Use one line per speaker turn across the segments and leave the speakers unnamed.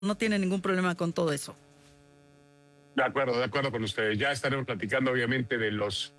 no tiene ningún problema con todo eso.
De acuerdo con ustedes. Ya estaremos platicando obviamente de los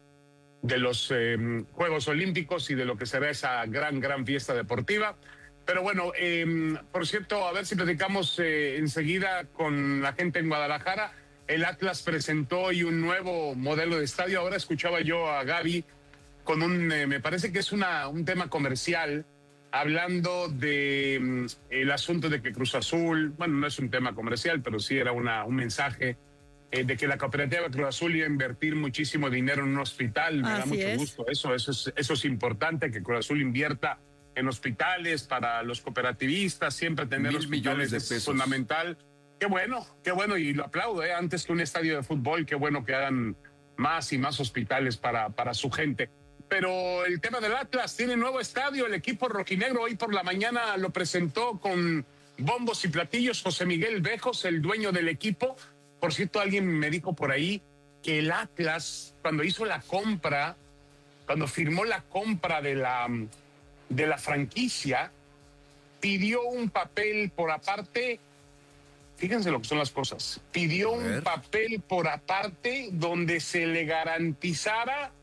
Juegos Olímpicos y de lo que será esa gran fiesta deportiva. Pero bueno, por cierto, a ver si platicamos enseguida con la gente en Guadalajara. El Atlas presentó hoy un nuevo modelo de estadio. Ahora escuchaba yo a Gaby con me parece que es un tema comercial, hablando de el asunto de que Cruz Azul, bueno, no es un tema comercial, pero sí era un mensaje de que la cooperativa Cruz Azul iba a invertir muchísimo dinero en un hospital. Me da mucho gusto eso es importante, que Cruz Azul invierta en hospitales para los cooperativistas, siempre tener hospitales es fundamental. Qué bueno, y lo aplaudo, antes que un estadio de fútbol, qué bueno que hagan más y más hospitales para su gente. Pero el tema del Atlas tiene nuevo estadio, el equipo rojinegro hoy por la mañana lo presentó con bombos y platillos José Miguel Bejos, el dueño del equipo. Por cierto, alguien me dijo por ahí que el Atlas, cuando hizo la compra, cuando firmó la compra de la franquicia, pidió un papel por aparte. Fíjense lo que son las cosas. Pidió un papel por aparte donde se le garantizara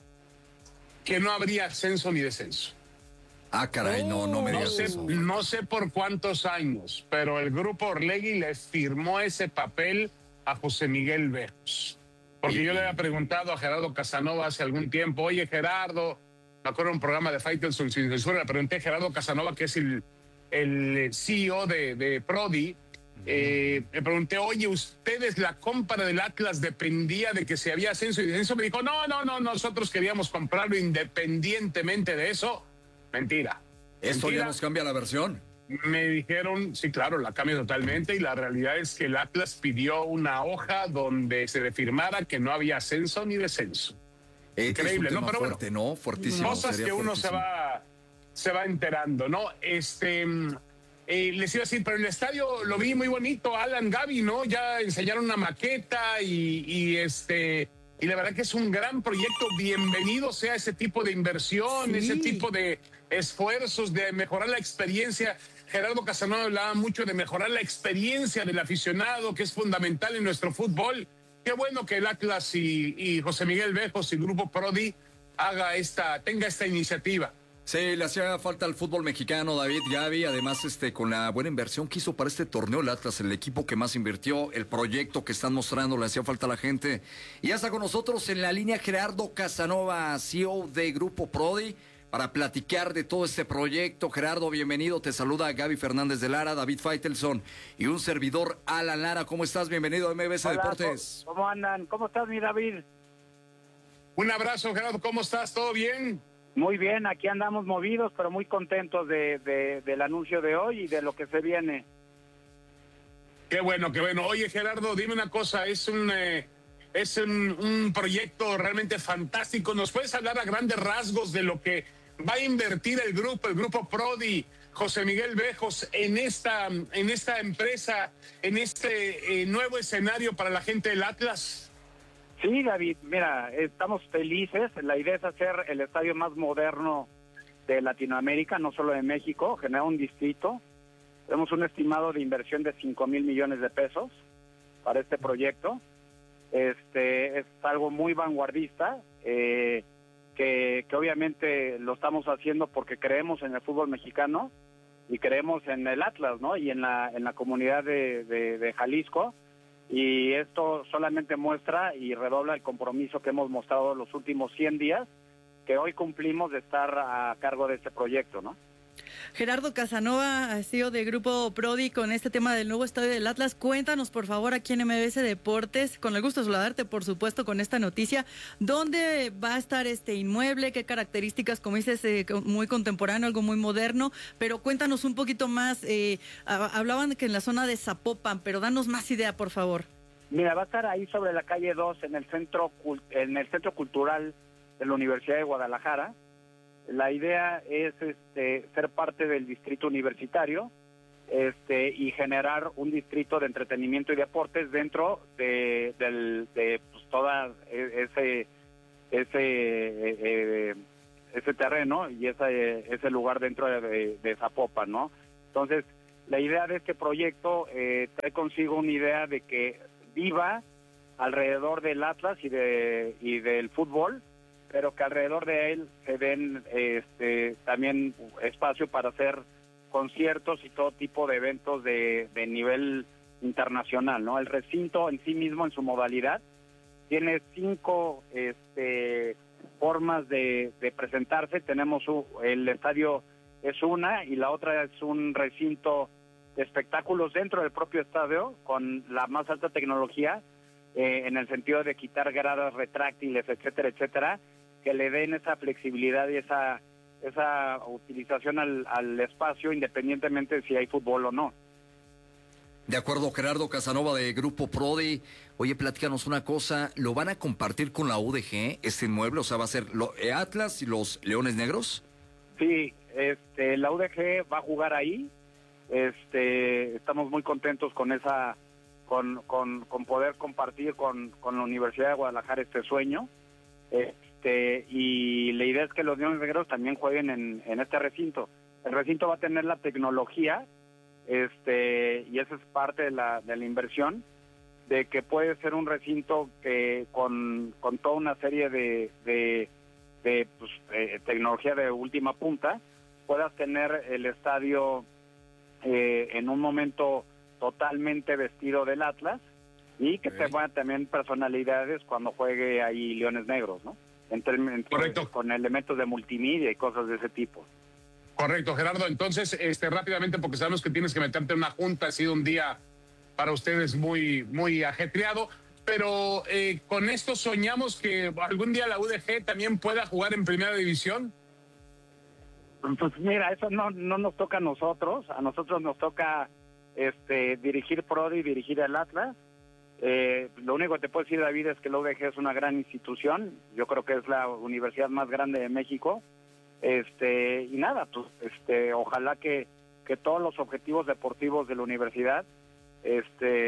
que no habría ascenso ni descenso.
Ah, caray, no me digas eso.
No sé por cuántos años, pero el grupo Orlegui le firmó ese papel a José Miguel Bejos. Porque yo le había preguntado a Gerardo Casanova hace algún tiempo, oye Gerardo, me acuerdo de un programa de Faitelson sin censura, le pregunté a Gerardo Casanova, que es el CEO de Prodi, le pregunté, oye, ¿ustedes la compra del Atlas dependía de que se había ascenso y descenso? Me dijo, no, nosotros queríamos comprarlo independientemente de eso. Mentira.
¿Esto ya nos cambia la versión?
Me dijeron, sí, claro, la cambia totalmente, y la realidad es que el Atlas pidió una hoja donde se le firmara que no había ascenso ni descenso. Increíble,
es un tema,
¿no? Pero
fuerte,
bueno,
¿no? Fuertísimo.
Cosas que uno se va enterando, ¿no? Les iba a decir, pero el estadio lo vi muy bonito, Alan, Gaby, ¿no? Ya enseñaron una maqueta y la verdad que es un gran proyecto. Bienvenido sea ese tipo de inversión, ese tipo de esfuerzos de mejorar la experiencia. Gerardo Casanova hablaba mucho de mejorar la experiencia del aficionado, que es fundamental en nuestro fútbol. Qué bueno que el Atlas y José Miguel Bejos y Grupo Prodi tenga esta iniciativa.
Sí, le hacía falta al fútbol mexicano, David, Gaby, además con la buena inversión que hizo para este torneo el Atlas, el equipo que más invirtió, el proyecto que están mostrando, le hacía falta a la gente. Y ya está con nosotros en la línea Gerardo Casanova, CEO de Grupo Prodi, para platicar de todo este proyecto. Gerardo, bienvenido, te saluda Gaby Fernández de Lara, David Faitelson y un servidor, Alan Lara. ¿Cómo estás? Bienvenido a MBS Deportes.
¿Cómo andan? ¿Cómo estás, mi David?
Un abrazo, Gerardo, ¿cómo estás? ¿Todo bien?
Muy bien, aquí andamos movidos, pero muy contentos del anuncio de hoy y de lo que se viene.
Qué bueno. Oye, Gerardo, dime una cosa, es un proyecto realmente fantástico. ¿Nos puedes hablar a grandes rasgos de lo que va a invertir el grupo Prodi, José Miguel Bejos, en esta empresa, en este nuevo escenario para la gente del Atlas?
Sí, David, mira, estamos felices. La idea es hacer el estadio más moderno de Latinoamérica, no solo de México, generar un distrito. Tenemos un estimado de inversión de 5,000 millones de pesos para este proyecto. Es algo muy vanguardista, que obviamente lo estamos haciendo porque creemos en el fútbol mexicano y creemos en el Atlas, ¿no? Y en la comunidad de Jalisco. Y esto solamente muestra y redobla el compromiso que hemos mostrado los últimos 100 días, que hoy cumplimos de estar a cargo de este proyecto, ¿no?
Gerardo Casanova, CEO de Grupo Prodi, con este tema del nuevo estadio del Atlas. Cuéntanos, por favor, aquí en MBS Deportes, con el gusto de saludarte, por supuesto, con esta noticia. ¿Dónde va a estar este inmueble? ¿Qué características? Como dices, muy contemporáneo, algo muy moderno, pero cuéntanos un poquito más. Hablaban de que en la zona de Zapopan, pero danos más idea, por favor.
Mira, va a estar ahí sobre la calle 2, en el centro cultural de la Universidad de Guadalajara. La idea es ser parte del distrito universitario y generar un distrito de entretenimiento y deportes dentro de pues, toda ese terreno y ese lugar dentro de Zapopan, ¿no? Entonces, La idea de este proyecto trae consigo una idea de que viva alrededor del Atlas y del fútbol, pero que alrededor de él se den también espacio para hacer conciertos y todo tipo de eventos de nivel internacional, ¿no? El recinto en sí mismo, en su modalidad, tiene 5 formas de presentarse. Tenemos el estadio es una, y la otra es un recinto de espectáculos dentro del propio estadio con la más alta tecnología, en el sentido de quitar gradas retráctiles, etcétera, etcétera, que le den esa flexibilidad y esa utilización al espacio, independientemente de si hay fútbol o no.
De acuerdo, Gerardo Casanova de Grupo Prodi. Oye, platícanos una cosa, ¿lo van a compartir con la UDG este inmueble? O sea, ¿va a ser Atlas y los Leones Negros?
Sí, la UDG va a jugar ahí. Estamos muy contentos con con poder compartir con la Universidad de Guadalajara este sueño. Y la idea es que los Leones Negros también jueguen en este recinto. El recinto va a tener la tecnología, y esa es parte de la inversión, de que puede ser un recinto que con toda una serie de tecnología de última punta, puedas tener el estadio en un momento totalmente vestido del Atlas, y que tengan también personalidades cuando juegue ahí Leones Negros, ¿no?
Correcto.
Con elementos de multimedia y cosas de ese tipo.
Correcto, Gerardo. Entonces, rápidamente, porque sabemos que tienes que meterte en una junta, ha sido un día para ustedes muy, muy ajetreado, pero con esto soñamos que algún día la UDG también pueda jugar en Primera División.
Pues mira, eso no nos toca a nosotros nos toca dirigir Prodi y dirigir el Atlas. Lo único que te puedo decir, David, es que la UDG es una gran institución. Yo creo que es la universidad más grande de México. Y nada, pues ojalá que todos los objetivos deportivos de la universidad pues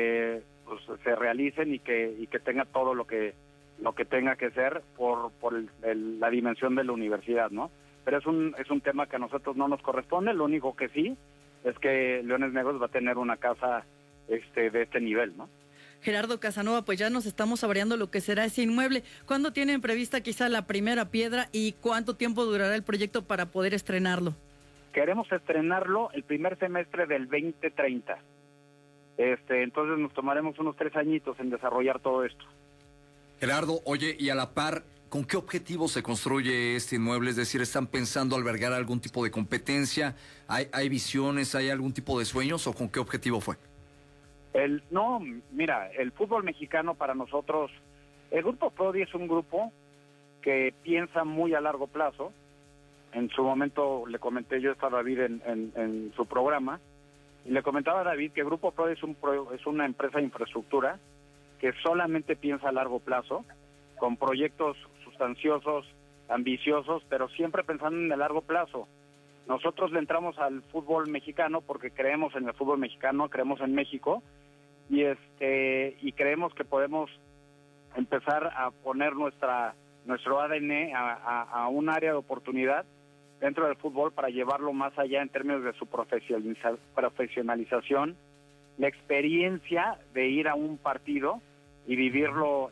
se realicen y que tenga todo lo que tenga que ser por la dimensión de la universidad, ¿no? Pero es un tema que a nosotros no nos corresponde. Lo único que sí es que Leones Negros va a tener una casa de este nivel, ¿no?
Gerardo Casanova, pues ya nos estamos saboreando lo que será ese inmueble. ¿Cuándo tienen prevista quizá la primera piedra y cuánto tiempo durará el proyecto para poder estrenarlo?
Queremos estrenarlo el primer semestre del 2030. Entonces nos tomaremos unos 3 añitos en desarrollar todo esto.
Gerardo, oye, y a la par, ¿con qué objetivo se construye este inmueble? Es decir, ¿están pensando albergar algún tipo de competencia? ¿Hay visiones, hay algún tipo de sueños o con qué objetivo fue?
No, mira, el fútbol mexicano para nosotros, el Grupo Prodi es un grupo que piensa muy a largo plazo. En su momento le comenté yo esto a David en su programa, y le comentaba a David que el Grupo Prodi es una empresa de infraestructura que solamente piensa a largo plazo, con proyectos sustanciosos, ambiciosos, pero siempre pensando en el largo plazo. Nosotros le entramos al fútbol mexicano porque creemos en el fútbol mexicano, creemos en México, y creemos que podemos empezar a poner nuestro ADN a un área de oportunidad dentro del fútbol para llevarlo más allá en términos de su profesionalización, la experiencia de ir a un partido y vivirlo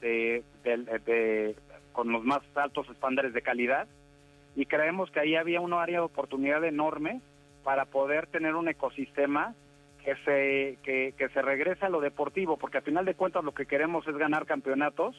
con los más altos estándares de calidad. Y creemos que ahí había un área de oportunidad enorme para poder tener un ecosistema que se regrese a lo deportivo, porque al final de cuentas lo que queremos es ganar campeonatos.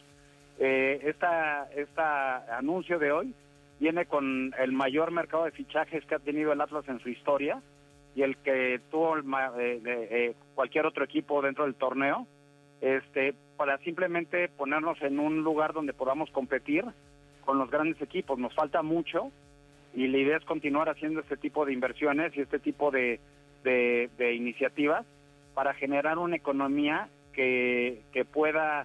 Esta anuncio de hoy viene con el mayor mercado de fichajes que ha tenido el Atlas en su historia, y el que tuvo cualquier otro equipo dentro del torneo, para simplemente ponernos en un lugar donde podamos competir con los grandes equipos. Nos falta mucho y la idea es continuar haciendo este tipo de inversiones y este tipo de iniciativas para generar una economía que pueda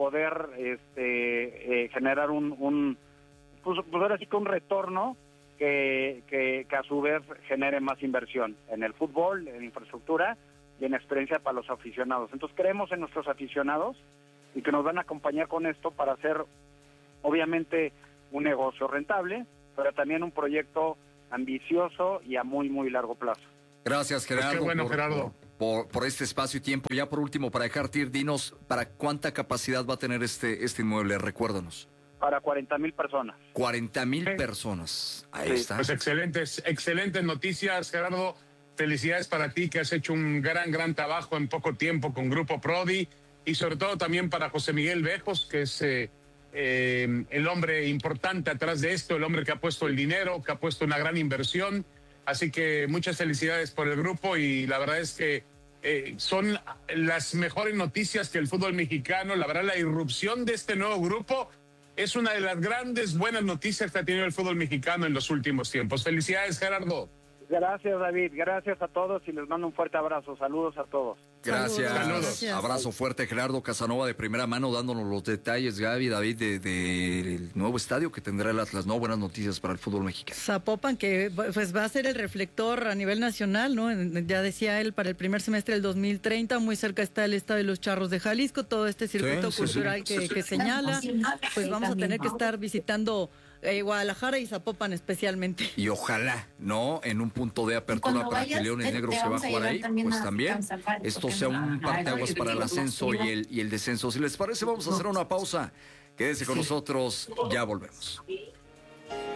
generar pues ahora sí que un retorno que a su vez genere más inversión en el fútbol, en infraestructura y en experiencia para los aficionados. Entonces creemos en nuestros aficionados y que nos van a acompañar con esto para hacer obviamente un negocio rentable, pero también un proyecto ambicioso y a muy, muy largo plazo.
Gracias, Gerardo.
Pues qué bueno, Gerardo.
Por este espacio y tiempo. Ya por último, para dejarte ir, dinos, ¿para cuánta capacidad va a tener este inmueble? Recuérdanos.
Para 40,000 personas.
40,000 personas. Ahí está.
Pues excelentes noticias, Gerardo. Felicidades para ti, que has hecho un gran trabajo en poco tiempo con Grupo Prodi, y sobre todo también para José Miguel Bejos, que es el hombre importante atrás de esto, el hombre que ha puesto el dinero, que ha puesto una gran inversión. Así que muchas felicidades por el grupo, y la verdad es que son las mejores noticias que el fútbol mexicano. La verdad, la irrupción de este nuevo grupo es una de las grandes buenas noticias que ha tenido el fútbol mexicano en los últimos tiempos. Felicidades, Gerardo.
Gracias, David. Gracias a todos y les mando un fuerte abrazo. Saludos a todos.
Gracias.
Saludos.
Abrazo fuerte, Gerardo Casanova, de primera mano, dándonos los detalles, Gaby, David, del nuevo estadio que tendrá el Atlas, ¿no? Buenas noticias para el fútbol mexicano.
Zapopan, que pues va a ser el reflector a nivel nacional, ¿no? Ya decía él, para el primer semestre del 2030, muy cerca está el Estadio de los Charros de Jalisco, todo este circuito cultural que señala. Pues vamos a tener que estar visitando Guadalajara y Zapopan especialmente.
Y ojalá, ¿no? En un punto de apertura para que Leones Negros se va a jugar ahí, pues también esto sea un parteaguas para el ascenso y el descenso. Si les parece, vamos a hacer una pausa. Quédese con nosotros, ya volvemos.